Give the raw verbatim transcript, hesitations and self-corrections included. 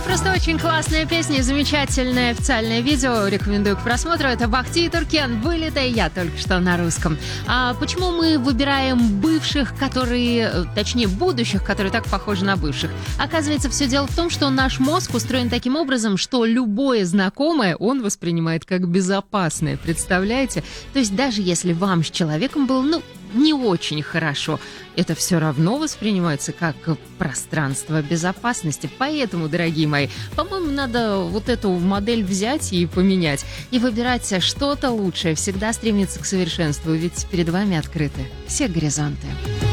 Просто очень классная песня и замечательное официальное видео. Рекомендую к просмотру. Это Бахти и Туркен. «Вылетай», я только что на русском. А почему мы выбираем бывших, которые, точнее, будущих, которые так похожи на бывших? Оказывается, все дело в том, что наш мозг устроен таким образом, что любое знакомое он воспринимает как безопасное. Представляете? То есть даже если вам с человеком было, ну, не очень хорошо, это все равно воспринимается как пространство безопасности. Поэтому, дорогие мои, по-моему, надо вот эту модель взять и поменять. И выбирать что-то лучшее. Всегда стремиться к совершенству, ведь перед вами открыты все горизонты.